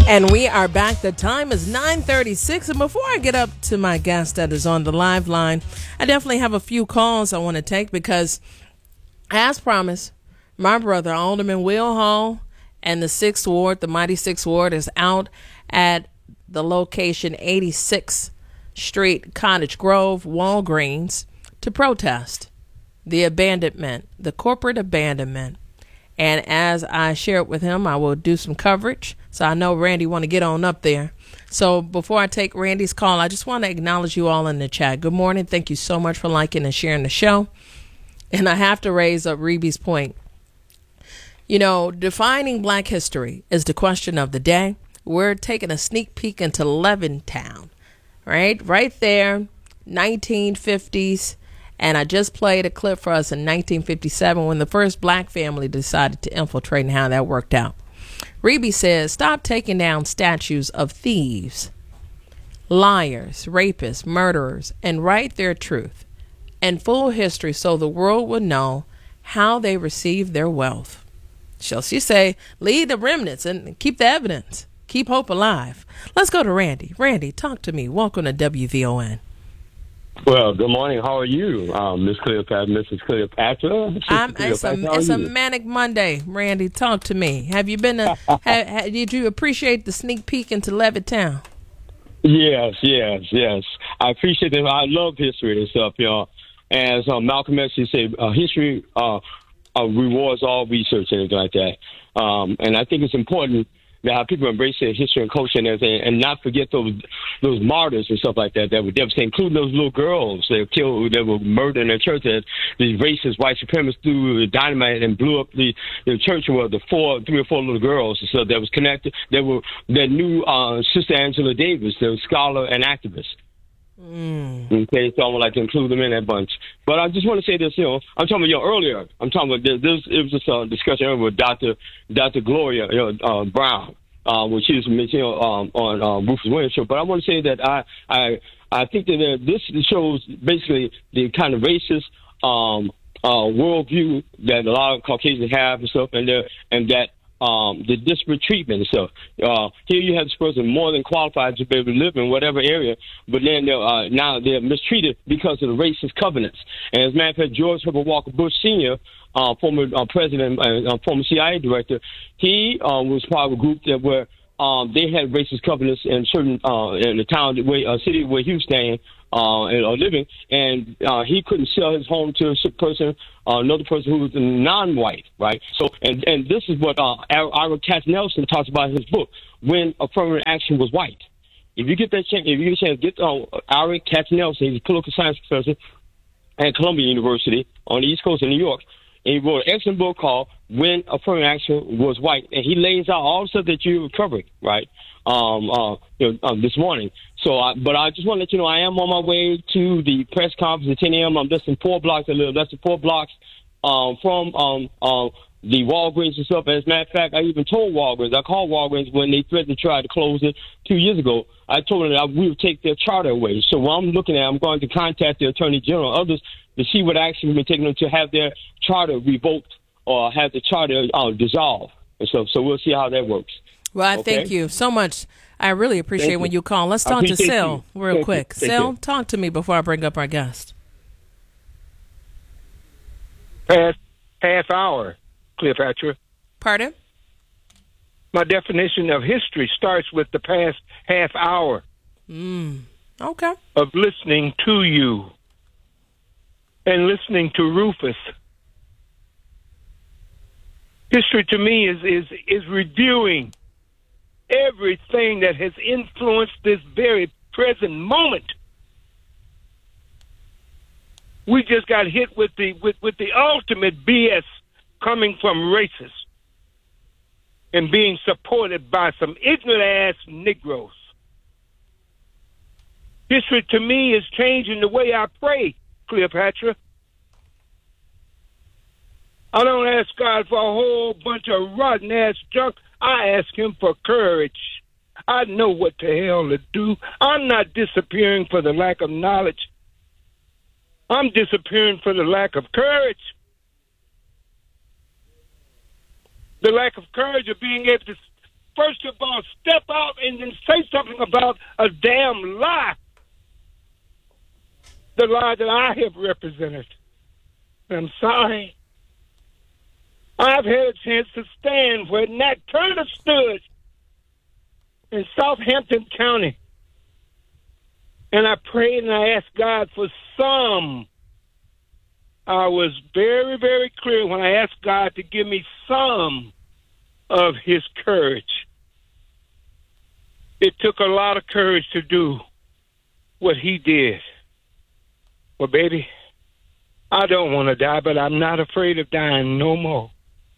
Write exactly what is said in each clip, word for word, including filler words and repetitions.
And we are back. The time is nine thirty-six. And before I get up to my guest that is on the live line, I definitely have a few calls I want to take because, as promised, my brother, Alderman Will Hall, and the sixth Ward, the mighty sixth Ward, is out at the location eighty-sixth Street, Cottage Grove, Walgreens, to protest the abandonment, the corporate abandonment. And as I share it with him, I will do some coverage. So I know Randy want to get on up there. So before I take Randy's call, I just want to acknowledge you all in the chat. Good morning. Thank you so much for liking and sharing the show. And I have to raise up Reeby's point. You know, defining Black history is the question of the day. We're taking a sneak peek into Levittown, right? Right there, nineteen fifties. And I just played a clip for us in nineteen fifty-seven when the first Black family decided to infiltrate and how that worked out. Reeby says, stop taking down statues of thieves, liars, rapists, murderers, and write their truth and full history so the world will know how they received their wealth. Shall she say, lead the remnants and keep the evidence. Keep hope alive. Let's go to Randy. Randy, talk to me. Welcome to W V O N. Well, good morning. How are you, um, Miss Cleopatra, Missus Cleopatra? I'm, it's a, it's a manic Monday, Randy. Talk to me. Have you been? To, ha, ha, did you appreciate the sneak peek into Levittown? Yes, yes, yes. I appreciate it. I love history and stuff, y'all. As um, Malcolm X used to say, uh, history uh, uh, rewards all research and anything like that. Um, and I think it's important that how people embrace their history and culture and everything, and not forget those those martyrs and stuff like that that were devastating, including those little girls that were killed, that were murdered in their church. That these racist white supremacists threw dynamite and blew up the, the church where the four, three or four little girls and stuff that was connected. That were that knew uh, Sister Angela Davis, the scholar and activist. Mm. Okay, so I would like to include them in that bunch. But I just want to say this, you know, I'm talking about you know, earlier. I'm talking about this. this it was just a discussion earlier with Doctor Doctor Gloria you know, uh, Brown, uh, when she was you know, um, on uh, Rufus Williams show. But I want to say that I I I think that uh, this shows basically the kind of racist um, uh, worldview that a lot of Caucasians have and stuff, and there and that. Um, the disparate treatment and stuff. Uh, here you have this person more than qualified to be able to live in whatever area, but then they're, uh, now they're mistreated because of the racist covenants. And as a matter of fact, George Herbert Walker Bush Senior, uh, former uh, president, uh, former C I A director, he uh, was part of a group that were um, they had racist covenants in certain uh, in the town, where, uh, city where he was staying. Uh, and uh, living, and uh, he couldn't sell his home to a person, uh, another person who was non-white, right? So, and and this is what uh, Ira Katznelson talks about in his book, When Affirmative Action Was White. If you get that chance, if you get a chance, get uh, Ira Katznelson. He's a political science professor at Columbia University on the East Coast of New York, and he wrote an excellent book called When Affirmative Action Was White, and he lays out all the stuff that you're covering, right? Um, uh, you know, um, this morning. So, I, but I just want to let you know I am on my way to the press conference at ten a.m. I'm less than four blocks. I live less than four blocks um, from um, uh, the Walgreens and stuff. As a matter of fact, I even told Walgreens. I called Walgreens when they threatened to try to close it two years ago. I told them that I, we would take their charter away. So what I'm looking at, I'm going to contact the Attorney General and others to see what action we're taking to have their charter revoked or have the charter uh, dissolved and stuff. So we'll see how that works. Well, I okay? thank you so much. I really appreciate Thank when you. you call. Let's talk to Sil real Thank quick. Sil, talk to me before I bring up our guest. Past half hour, Cleopatra. Pardon? My definition of history starts with the past half hour. Mm. Okay. Of listening to you and listening to Rufus. History to me is is is reviewing everything that has influenced this very present moment. We just got hit with the with, with the ultimate B S coming from racists and being supported by some ignorant ass Negroes. History to me is changing the way I pray, Cleopatra. I don't ask God for a whole bunch of rotten ass junk. I ask him for courage. I know what the hell to do. I'm not disappearing for the lack of knowledge. I'm disappearing for the lack of courage. The lack of courage of being able to first of all, step out and then say something about a damn lie. The lie that I have represented. I'm sorry. I've had a chance to stand where Nat Turner stood in Southampton County. And I prayed and I asked God for some. I was very, very clear when I asked God to give me some of his courage. It took a lot of courage to do what he did. Well, baby, I don't want to die, but I'm not afraid of dying no more.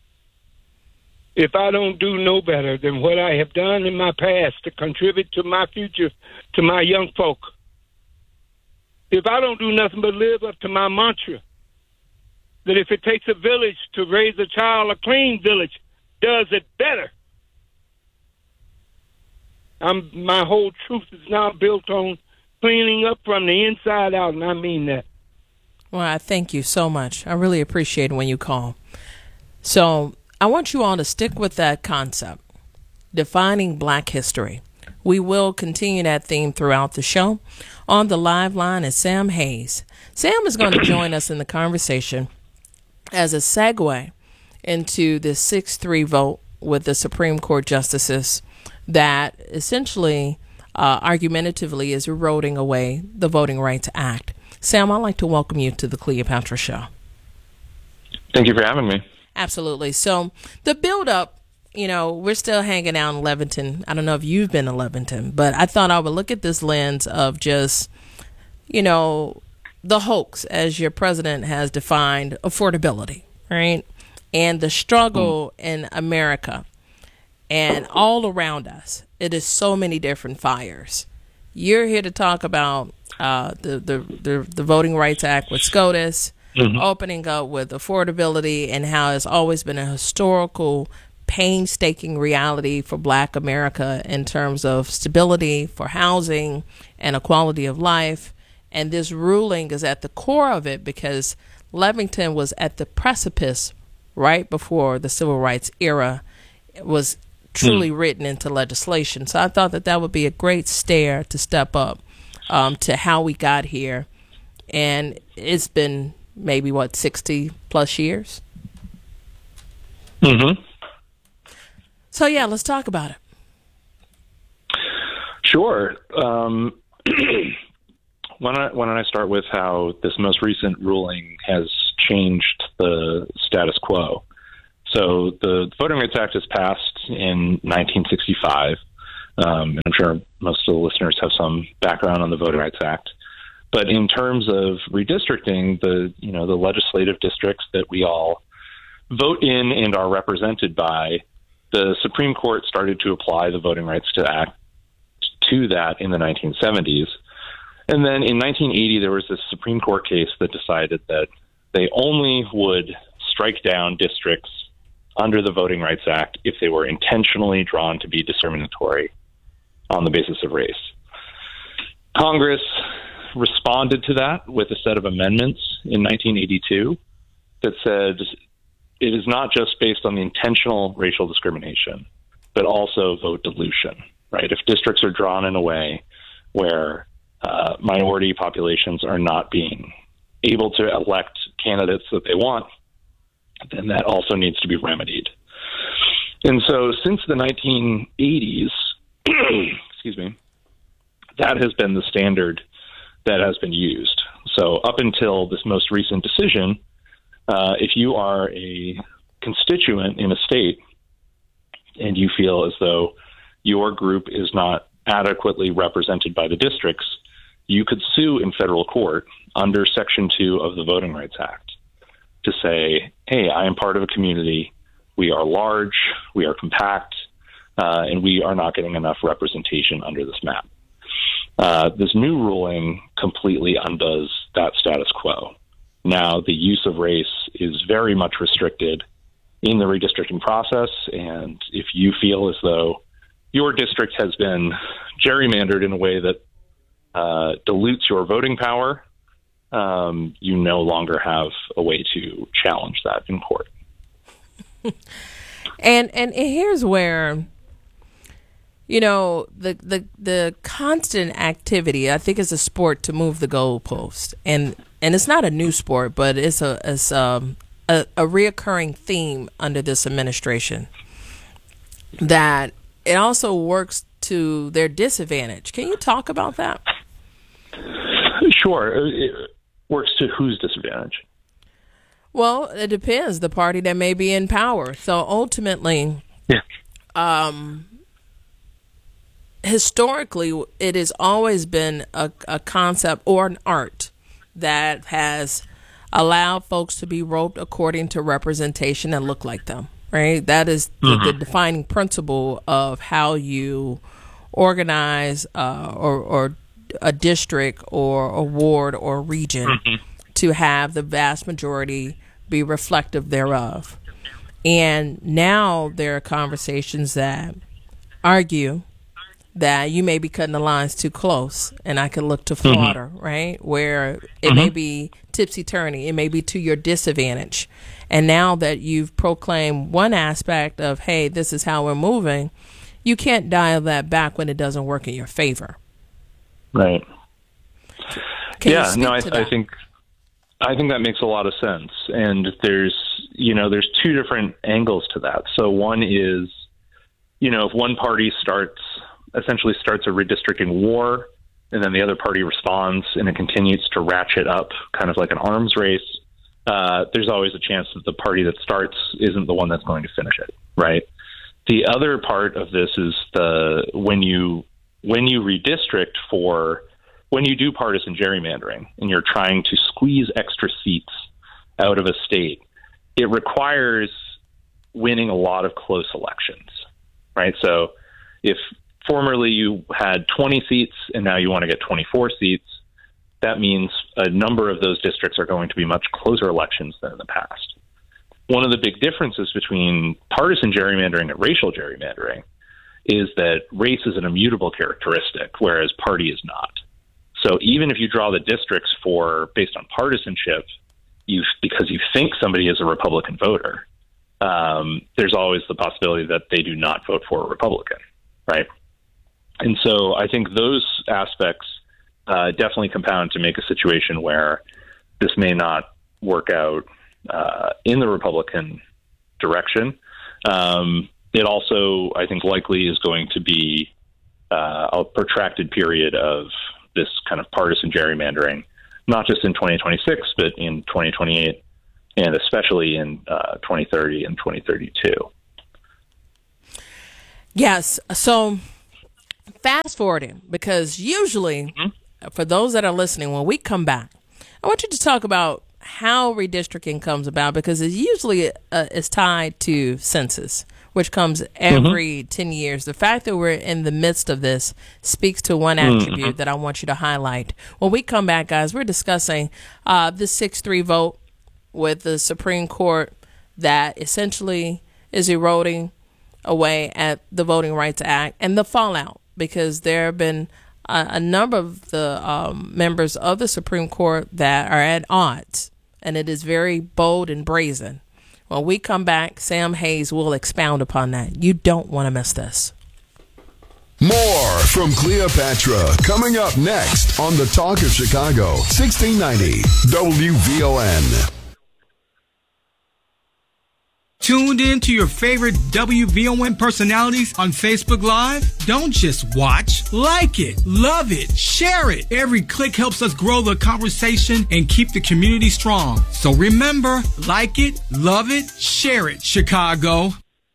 If I don't do no better than what I have done in my past to contribute to my future, to my young folk, if I don't do nothing but live up to my mantra, that if it takes a village to raise a child, a clean village does it better. I'm, my whole truth is now built on cleaning up from the inside out, and I mean that. Well, I thank you so much. I really appreciate it when you call. So I want you all to stick with that concept, defining Black history. We will continue that theme throughout the show. On the live line is Sam Hayes. Sam is going to join us in the conversation as a segue into this six three vote with the Supreme Court justices that essentially, uh, argumentatively, is eroding away the Voting Rights Act. Sam, I'd like to welcome you to the Cleopatra Show. Thank you for having me. Absolutely. So the build-up, you know, we're still hanging out in Leventon. I don't know if you've been to Leventon, but I thought I would look at this lens of just, you know, the hoax, as your president has defined affordability, right? And the struggle mm. in America and all around us. It is so many different fires. You're here to talk about uh, the, the, the, the Voting Rights Act with SCOTUS, mm-hmm. opening up with affordability, and how it's always been a historical, painstaking reality for Black America in terms of stability for housing and a quality of life. And this ruling is at the core of it because Leventon was at the precipice right before the civil rights era was truly mm. written into legislation. So I thought that that would be a great stair to step up um, to how we got here. And it's been maybe, what, sixty plus years? Mm-hmm. So, yeah, let's talk about it. Sure. Um, why, don't I, why don't I start with how this most recent ruling has changed the status quo? So the Voting Rights Act was passed in nineteen sixty-five. Um, and I'm sure most of the listeners have some background on the Voting Rights Act. But in terms of redistricting, the you know the legislative districts that we all vote in and are represented by, the Supreme Court started to apply the Voting Rights Act to that in the nineteen seventies. And then in nineteen eighty, there was this Supreme Court case that decided that they only would strike down districts under the Voting Rights Act if they were intentionally drawn to be discriminatory on the basis of race. Congress responded to that with a set of amendments in nineteen eighty-two that said it is not just based on the intentional racial discrimination, but also vote dilution, right? If districts are drawn in a way where uh, minority populations are not being able to elect candidates that they want, then that also needs to be remedied. And so since the nineteen eighties, excuse me, that has been the standard that has been used. So up until this most recent decision, uh, if you are a constituent in a state and you feel as though your group is not adequately represented by the districts, you could sue in federal court under Section two of the Voting Rights Act to say, hey, I am part of a community. We are large, we are compact, uh, and we are not getting enough representation under this map. Uh, this new ruling completely undoes that status quo. Now, the use of race is very much restricted in the redistricting process, and if you feel as though your district has been gerrymandered in a way that uh, dilutes your voting power, um, you no longer have a way to challenge that in court. and and here's where you know, the, the the constant activity, I think, is a sport to move the goalpost, and and it's not a new sport, but it's a it's um, a, a reoccurring theme under this administration that it also works to their disadvantage. Can you talk about that? Sure. It works to whose disadvantage? Well, it depends. The party that may be in power. So ultimately, yeah. Um, historically, it has always been a, a concept or an art that has allowed folks to be roped according to representation and look like them, right? That is mm-hmm. the, the defining principle of how you organize uh, or, or a district or a ward or region mm-hmm. to have the vast majority be reflective thereof. And now there are conversations that argue that you may be cutting the lines too close, and I could look to Florida, mm-hmm. right, where it mm-hmm. may be tipsy-turny, it may be to your disadvantage. And now that you've proclaimed one aspect of, hey, this is how we're moving, you can't dial that back when it doesn't work in your favor. Right. Can yeah, you no, I, to that? I think I think that makes a lot of sense. And there's, you know, there's two different angles to that. So one is, you know, if one party starts, essentially starts a redistricting war, and then the other party responds and it continues to ratchet up kind of like an arms race, uh, there's always a chance that the party that starts isn't the one that's going to finish it, right? The other part of this is the when you when you redistrict for when you do partisan gerrymandering and you're trying to squeeze extra seats out of a state, it requires winning a lot of close elections, right? So if formerly you had twenty seats and now you want to get twenty-four seats, that means a number of those districts are going to be much closer elections than in the past. One of the big differences between partisan gerrymandering and racial gerrymandering is that race is an immutable characteristic, whereas party is not. So even if you draw the districts for based on partisanship, you because you think somebody is a Republican voter, um, there's always the possibility that they do not vote for a Republican, right? And so I think those aspects uh, definitely compound to make a situation where this may not work out uh, in the Republican direction. Um, it also, I think, likely is going to be uh, a protracted period of this kind of partisan gerrymandering, not just in twenty twenty-six, but in twenty twenty-eight, and especially in uh, twenty thirty and twenty thirty-two. Yes. So fast forwarding, because usually mm-hmm. for those that are listening, when we come back, I want you to talk about how redistricting comes about, because it usually uh, is tied to census, which comes every mm-hmm. ten years. The fact that we're in the midst of this speaks to one attribute mm-hmm. that I want you to highlight. When we come back, guys, we're discussing uh, the six three vote with the Supreme Court that essentially is eroding away at the Voting Rights Act and the fallout, because there have been a, a number of the um, members of the Supreme Court that are at odds, and it is very bold and brazen. When we come back, Sam Hayes will expound upon that. You don't want to miss this. More from Cleopatra coming up next on the Talk of Chicago, sixteen ninety W V O N. Tuned in to your favorite W V O N personalities on Facebook Live? Don't just watch. Like it, love it, share it. Every click helps us grow the conversation and keep the community strong. So remember, like it, love it, share it, Chicago.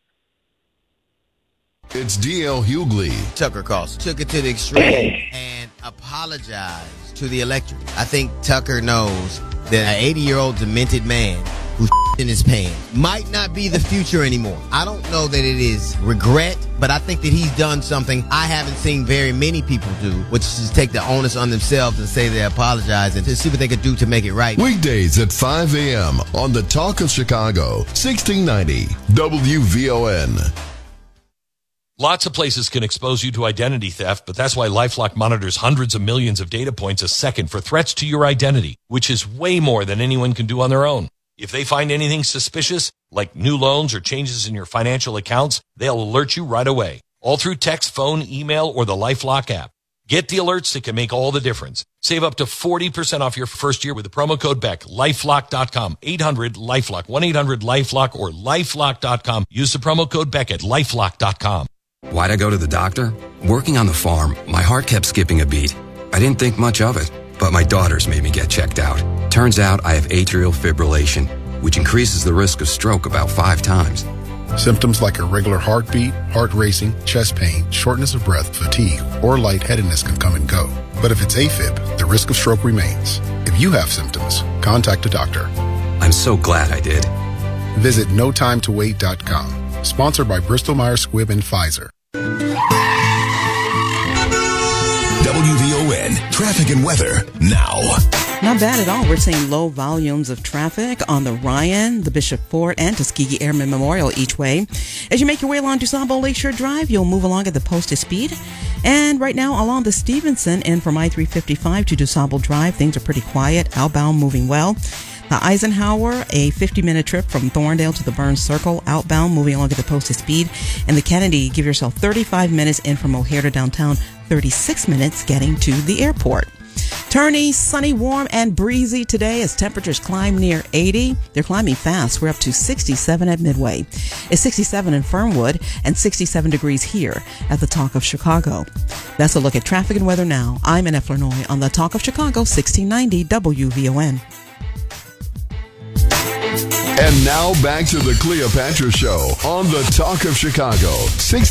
It's D L Hughley. Tucker Carlson took it to the extreme and apologized to the electorate. I think Tucker knows that an eighty-year-old demented man who in his pants might not be the future anymore. I don't know that it is regret, but I think that he's done something I haven't seen very many people do, which is take the onus on themselves and say they apologize and to see what they could do to make it right. Weekdays at five a.m. on the Talk of Chicago, sixteen ninety W V O N. Lots of places can expose you to identity theft, but that's why LifeLock monitors hundreds of millions of data points a second for threats to your identity, which is way more than anyone can do on their own. If they find anything suspicious, like new loans or changes in your financial accounts, they'll alert you right away. all through text, phone, email, or the LifeLock app. Get the alerts that can make all the difference. Save up to forty percent off your first year with the promo code Beck. lifelock dot com. eight hundred lifelock. one eight hundred lifelock or lifelock dot com. Use the promo code Beck at lifelock dot com. Why'd I go to the doctor? Working on the farm, my heart kept skipping a beat. I didn't think much of it, but my daughters made me get checked out. Turns out I have atrial fibrillation, which increases the risk of stroke about five times. Symptoms like irregular heartbeat, heart racing, chest pain, shortness of breath, fatigue, or lightheadedness can come and go. But if it's AFib, the risk of stroke remains. If you have symptoms, contact a doctor. I'm so glad I did. Visit no time to wait dot com. Sponsored by Bristol Myers Squibb and Pfizer. W V O N traffic and weather now. Not bad at all. We're seeing low volumes of traffic on the Ryan, the Bishop Ford, and Tuskegee Airmen Memorial each way. As you make your way along DuSable Lakeshore Drive, you'll move along at the posted speed. And right now, along the Stevenson and from I three fifty-five to DuSable Drive, things are pretty quiet. Outbound moving well. The Eisenhower, a fifty-minute trip from Thorndale to the Burns Circle, outbound, moving along at the posted speed. And the Kennedy, give yourself thirty-five minutes in from O'Hare to downtown, thirty-six minutes getting to the airport. Turny, sunny, warm, and breezy today as temperatures climb near eighty. They're climbing fast. We're up to sixty-seven at Midway. It's sixty-seven in Fernwood and sixty-seven degrees here at the Talk of Chicago. That's a look at traffic and weather now. I'm Annette Flournoy on the Talk of Chicago, sixteen ninety W V O N. And now back to the Cleopatra Show on the Talk of Chicago, sixteen